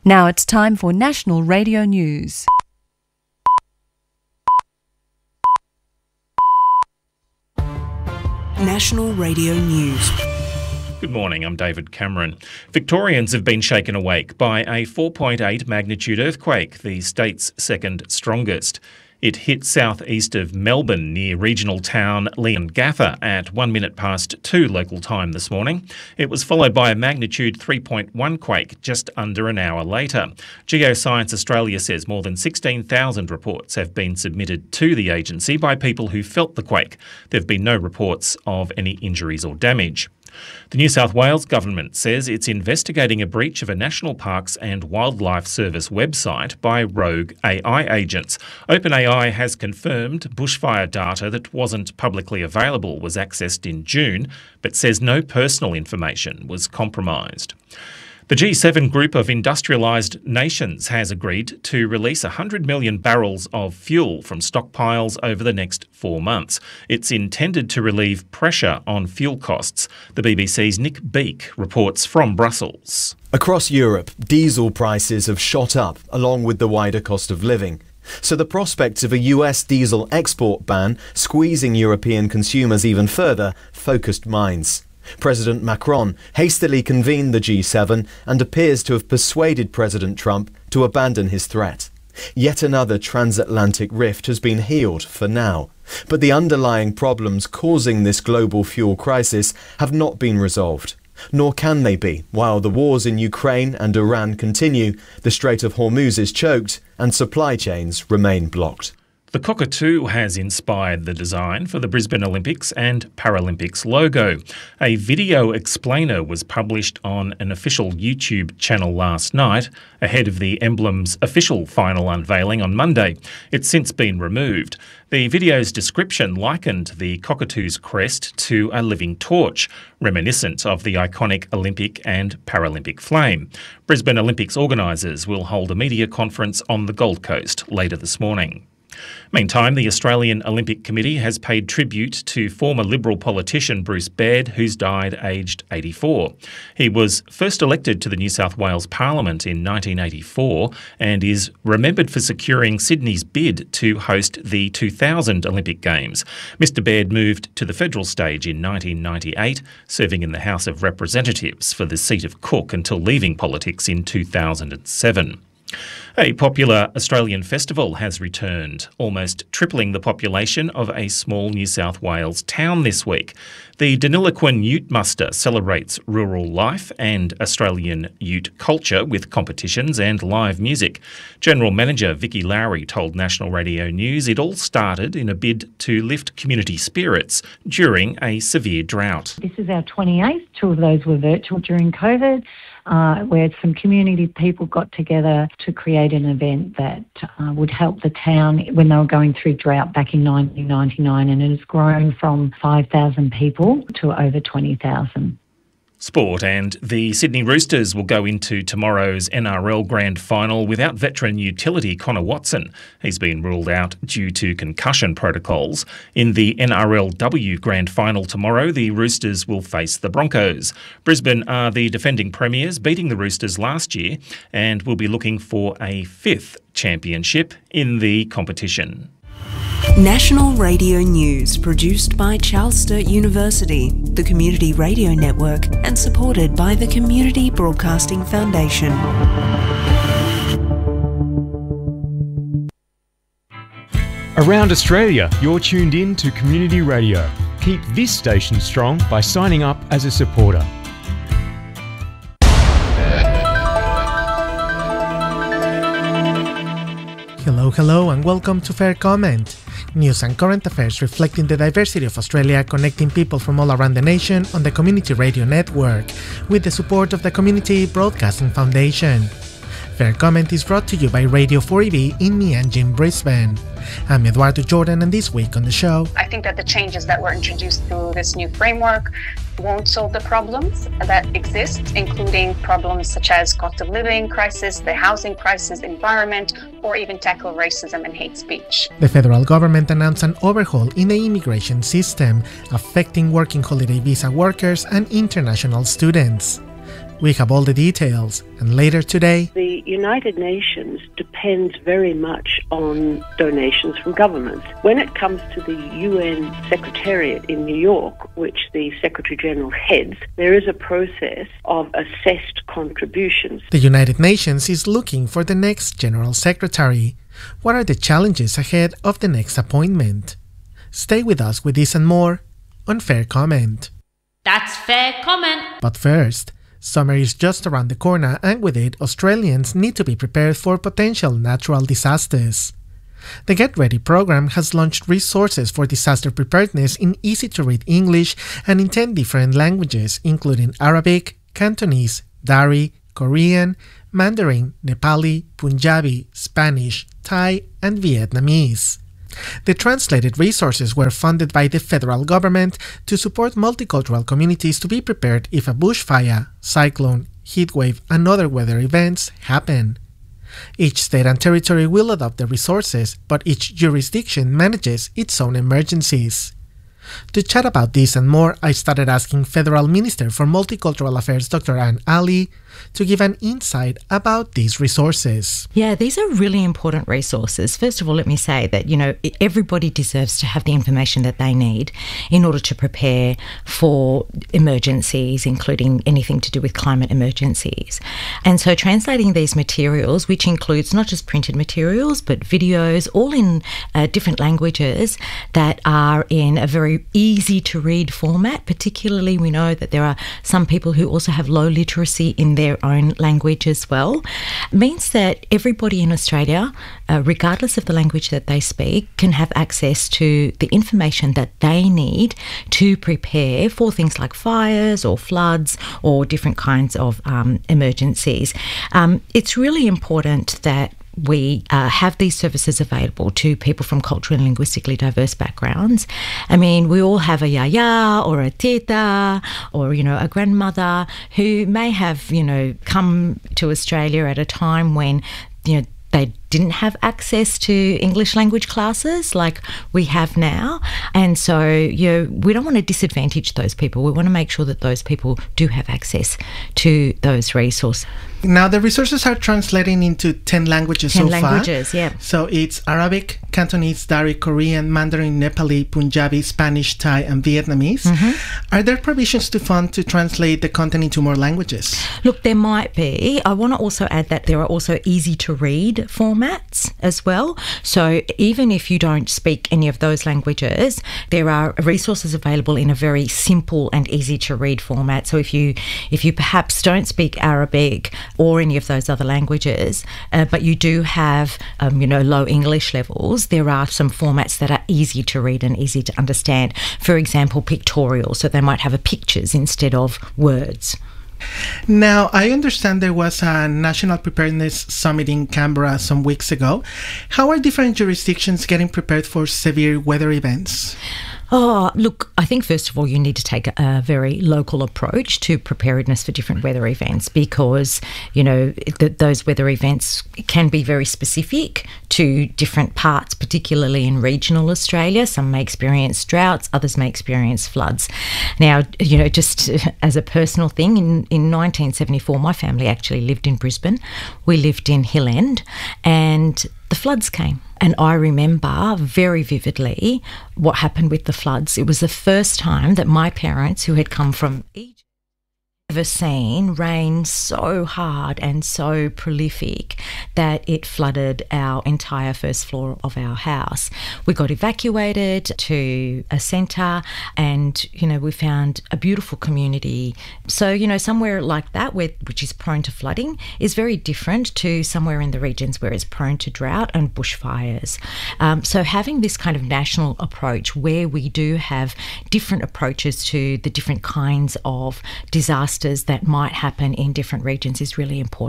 Now it's time for National Radio News. National Radio News. Good morning, I'm David Cameron. Victorians have been shaken awake by a 4.8 magnitude earthquake, the state's second strongest. It hit southeast of Melbourne near regional town Leongatha at 1 minute past 2 local time this morning. It was followed by a magnitude 3.1 quake just under an hour later. Geoscience Australia says more than 16,000 reports have been submitted to the agency by people who felt the quake. There have been no reports of any injuries or damage. The New South Wales government says it's investigating a breach of a National Parks and Wildlife Service website by rogue AI agents. OpenAI has confirmed bushfire data that wasn't publicly available was accessed in June, but says no personal information was compromised. The G7 group of industrialised nations has agreed to release 100 million barrels of fuel from stockpiles over the next 4 months. It's intended to relieve pressure on fuel costs. The BBC's Nick Beake reports from Brussels. Across Europe, diesel prices have shot up along with the wider cost of living. So the prospects of a US diesel export ban squeezing European consumers even further focused minds. President Macron hastily convened the G7 and appears to have persuaded President Trump to abandon his threat. Yet another transatlantic rift has been healed for now, but the underlying problems causing this global fuel crisis have not been resolved. Nor can they be while the wars in Ukraine and Iran continue, the Strait of Hormuz is choked and supply chains remain blocked. The cockatoo has inspired the design for the Brisbane Olympics and Paralympics logo. A video explainer was published on an official YouTube channel last night, ahead of the emblem's official final unveiling on Monday. It's since been removed. The video's description likened the cockatoo's crest to a living torch, reminiscent of the iconic Olympic and Paralympic flame. Brisbane Olympics organisers will hold a media conference on the Gold Coast later this morning. Meantime, the Australian Olympic Committee has paid tribute to former Liberal politician Bruce Baird, who's died aged 84. He was first elected to the New South Wales Parliament in 1984 and is remembered for securing Sydney's bid to host the 2000 Olympic Games. Mr Baird moved to the federal stage in 1998, serving in the House of Representatives for the seat of Cook until leaving politics in 2007. A popular Australian festival has returned, almost tripling the population of a small New South Wales town this week. The Deniliquin Ute Muster celebrates rural life and Australian ute culture with competitions and live music. General Manager Vicky Lowry told National Radio News it all started in a bid to lift community spirits during a severe drought. This is our 28th. 2 of those were virtual during COVID. Where some community people got together to create an event that would help the town when they were going through drought back in 1999, and it has grown from 5,000 people to over 20,000. Sport, and the Sydney Roosters will go into tomorrow's NRL Grand Final without veteran utility Connor Watson. He's been ruled out due to concussion protocols. In the NRLW Grand Final tomorrow, the Roosters will face the Broncos. Brisbane are the defending premiers, beating the Roosters last year, and will be looking for a 5th championship in the competition. National Radio News, produced by Charles Sturt University, the Community Radio Network, and supported by the Community Broadcasting Foundation. Around Australia, you're tuned in to Community Radio. Keep this station strong by signing up as a supporter. Hello and welcome to Fair Comment. News and current affairs reflecting the diversity of Australia, connecting people from all around the nation on the Community Radio Network, with the support of the Community Broadcasting Foundation. Fair Comment is brought to you by Radio 4EB in Meanjin, Brisbane. I'm Eduardo Jordan, and this week on the show, I think that the changes that were introduced through this new framework won't solve the problems that exist, including problems such as cost of living crisis, the housing crisis, environment, or even tackle racism and hate speech. The federal government announced an overhaul in the immigration system, affecting working holiday visa workers and international students. We have all the details, and later today, the United Nations depends very much on donations from governments. When it comes to the UN Secretariat in New York, which the Secretary General heads, there is a process of assessed contributions. The United Nations is looking for the next General Secretary. What are the challenges ahead of the next appointment? Stay with us with this and more on Fair Comment. That's Fair Comment. But first, summer is just around the corner, and with it, Australians need to be prepared for potential natural disasters. The Get Ready program has launched resources for disaster preparedness in easy-to-read English and in 10 different languages, including Arabic, Cantonese, Dari, Korean, Mandarin, Nepali, Punjabi, Spanish, Thai, and Vietnamese. The translated resources were funded by the federal government to support multicultural communities to be prepared if a bushfire, cyclone, heatwave, and other weather events happen. Each state and territory will adopt the resources, but each jurisdiction manages its own emergencies. To chat about this and more, I started asking Federal Minister for Multicultural Affairs Dr. Anne Ali to give an insight about these resources. Yeah, these are really important resources. First of all, let me say that, everybody deserves to have the information that they need in order to prepare for emergencies, including anything to do with climate emergencies. And so translating these materials, which includes not just printed materials, but videos, all in different languages that are in a very easy to read format. Particularly, we know that there are some people who also have low literacy in their own language as well, means that everybody in Australia, regardless of the language that they speak, can have access to the information that they need to prepare for things like fires or floods or different kinds of emergencies. It's really important that we have these services available to people from culturally and linguistically diverse backgrounds. I mean, we all have a yaya or a teta or, a grandmother who may have, come to Australia at a time when, they didn't have access to English language classes like we have now. And so, we don't want to disadvantage those people. We want to make sure that those people do have access to those resources. Now, the resources are translating into 10 languages so far. 10 languages, yeah. So it's Arabic, Cantonese, Dari, Korean, Mandarin, Nepali, Punjabi, Spanish, Thai, and Vietnamese. Are there provisions to fund to translate the content into more languages? Look, there might be. I want to also add that there are also easy-to-read formats as well. So even if you don't speak any of those languages, there are resources available in a very simple and easy-to-read format. So if you perhaps don't speak Arabic or any of those other languages, but you do have, low English levels, there are some formats that are easy to read and easy to understand. For example, pictorial, so they might have pictures instead of words. Now, I understand there was a National Preparedness Summit in Canberra some weeks ago. How are different jurisdictions getting prepared for severe weather events? Oh, look, I think first of all you need to take a very local approach to preparedness for different weather events because, those weather events can be very specific to different parts, particularly in regional Australia. Some may experience droughts, others may experience floods. Now, just as a personal thing, in 1974, my family actually lived in Brisbane. We lived in Hill End and the floods came. And I remember very vividly what happened with the floods. It was the first time that my parents, who had come from Egypt, ever seen rain so hard and so prolific that it flooded our entire first floor of our house. We got evacuated to a centre and, we found a beautiful community. So, somewhere like that, which is prone to flooding, is very different to somewhere in the regions where it's prone to drought and bushfires. So having this kind of national approach where we do have different approaches to the different kinds of disasters that might happen in different regions is really important.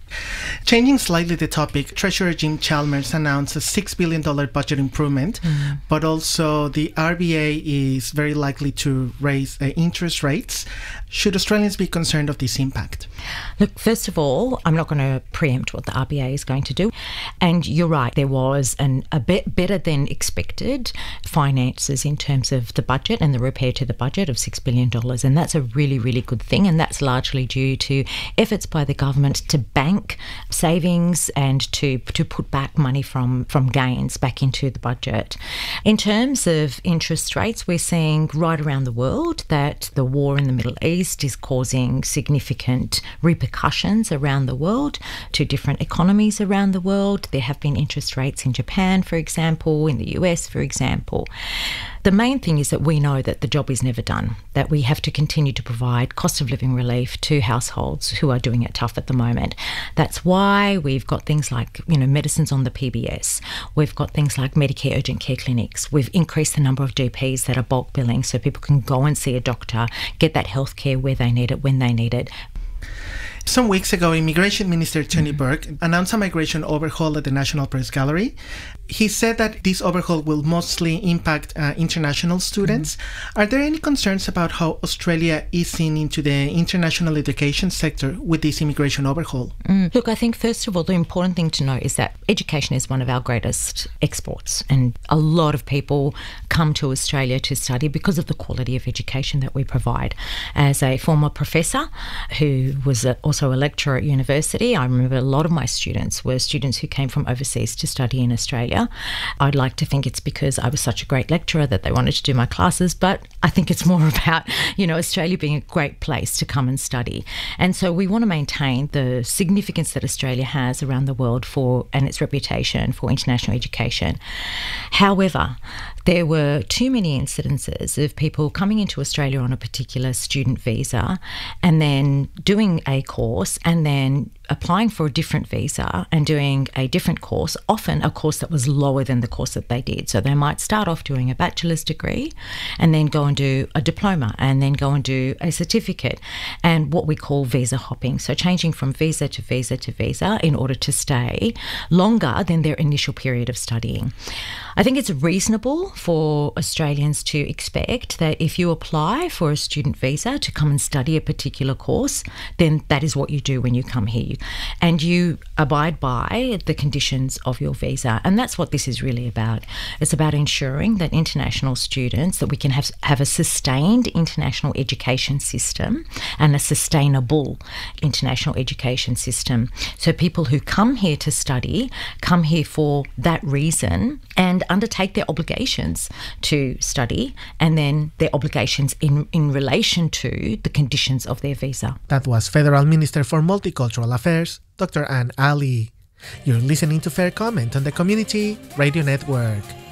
Changing slightly the topic, Treasurer Jim Chalmers announced a $6 billion budget improvement, but also the RBA is very likely to raise interest rates. Should Australians be concerned of this impact? Look, first of all, I'm not going to preempt what the RBA is going to do. And you're right, there was a bit better than expected finances in terms of the budget and the repair to the budget of $6 billion. And that's a really, really good thing. And that's largely due to efforts by the government to bank savings and to put back money from gains back into the budget. In terms of interest rates, we're seeing right around the world that the war in the Middle East is causing significant repercussions around the world to different economies around the world. There have been interest rates in Japan, for example, in the US, for example. The main thing is that we know that the job is never done, that we have to continue to provide cost of living relief to households who are doing it tough at the moment. That's why we've got things like, medicines on the PBS. We've got things like Medicare urgent care clinics. We've increased the number of GPs that are bulk billing so people can go and see a doctor, get that health care where they need it, when they need it. Some weeks ago, Immigration Minister Tony Burke announced a migration overhaul at the National Press Gallery. He said that this overhaul will mostly impact international students. Are there any concerns about how Australia is seen into the international education sector with this immigration overhaul? Look, I think first of all, the important thing to know is that education is one of our greatest exports, and a lot of people come to Australia to study because of the quality of education that we provide. As a former professor who was also a lecturer at university, I remember a lot of my students were students who came from overseas to study in Australia. I'd like to think it's because I was such a great lecturer that they wanted to do my classes, but I think it's more about, Australia being a great place to come and study. And so we want to maintain the significance that Australia has around the world and its reputation for international education. However, there were too many incidences of people coming into Australia on a particular student visa and then doing a course and then applying for a different visa and doing a different course, often a course that was lower than the course that they did. So they might start off doing a bachelor's degree and then go and do a diploma and then go and do a certificate, and what we call visa hopping. So changing from visa to visa to visa in order to stay longer than their initial period of studying. I think it's reasonable for Australians to expect that if you apply for a student visa to come and study a particular course, then that is what you do when you come here. And you abide by the conditions of your visa. And that's what this is really about. It's about ensuring that international students, that we can have a sustained international education system and a sustainable international education system. So people who come here to study, come here for that reason and undertake their obligations to study and then their obligations in relation to the conditions of their visa. That was Federal Minister for Multicultural Affairs, Dr. Anne Ali. You're listening to Fair Comment on the Community Radio Network.